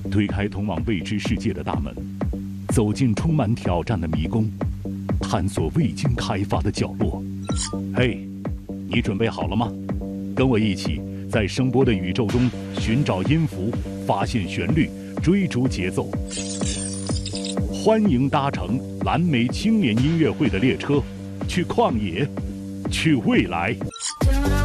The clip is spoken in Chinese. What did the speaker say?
推开通往未知世界的大门，走进充满挑战的迷宫，探索未经开发的角落。嘿，你准备好了吗？跟我一起在声波的宇宙中寻找音符，发现旋律，追逐节奏。欢迎搭乘蓝莓青年音乐会的列车，去旷野，去未来。